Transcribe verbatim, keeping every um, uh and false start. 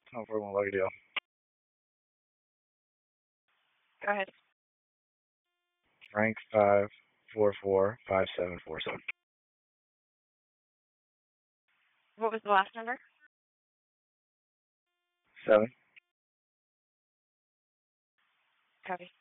Oh, for one lucky deal. Go ahead. Frank five four four five seven four seven. What was the last number? Seven. Copy.